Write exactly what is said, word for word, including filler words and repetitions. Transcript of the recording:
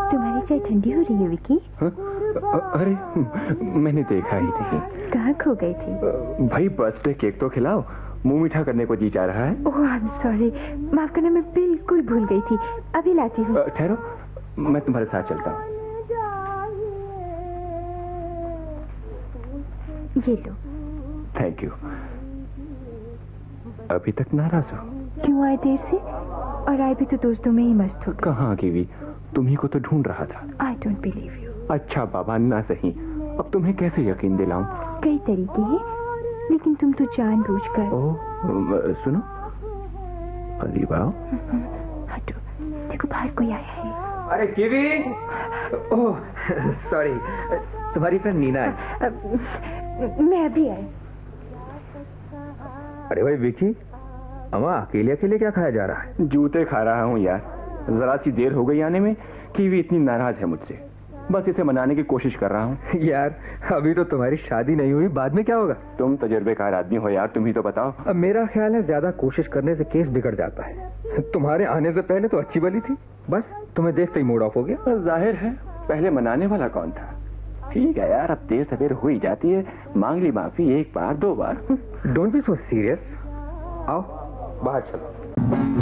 तुम्हारी चाय ठंडी हो रही है विकी। हाँ? अरे मैंने देखा ही नहीं। कहाँ खो गई थी? भाई बर्थडे केक तो खिलाओ, मुंह मीठा करने को जी चाह रहा है। ओह आई एम सॉरी, माफ करना, मैं बिल्कुल भूल गई थी, अभी लाती हूँ। ठहरो, मैं तुम्हारे साथ चलता हूँ। ये लो। Thank you. अभी तक नाराज हो? क्यों आए देर से? और आए भी तो दोस्तों में ही मस्त हो। कहाँ कीवी, तुम्ही को तो ढूंढ रहा था। I don't believe you. अच्छा बाबा ना सही, अब तुम्हें कैसे यकीन दिलाऊं? कई तरीके हैं, लेकिन तुम तो जानबूझकर। ओह सुनो, करीब आओ। हटो, देखो बाहर कोई आया है। अरे कीवी, ओह सॉरी, तुम्हारी फ्रेंड नीना है। मैं अभी आई। अरे भाई विकी, अम्मा अकेले अकेले क्या खाया जा रहा है? जूते खा रहा हूँ यार, जरा सी देर हो गई आने में। कीवी इतनी नाराज है मुझसे, बस इसे मनाने की कोशिश कर रहा हूँ। यार अभी तो तुम्हारी शादी नहीं हुई, बाद में क्या होगा? तुम तजुर्बेकार आदमी हो यार, तुम ही तो बताओ। अब मेरा ख्याल है ज्यादा कोशिश करने से केस बिगड़ जाता है। तुम्हारे आने से पहले तो अच्छी भली थी, बस तुम्हें देखते ही मूड ऑफ हो गया। जाहिर है, पहले मनाने वाला कौन था? ठीक है यार, अब देर सवेर हो ही जाती है, मांग ली माफी एक बार दो बार। Don't be so serious. आओ बाहर चलो।